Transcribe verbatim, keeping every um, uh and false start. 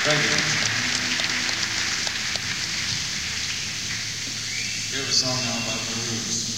Thank you. We have a song now about the roots.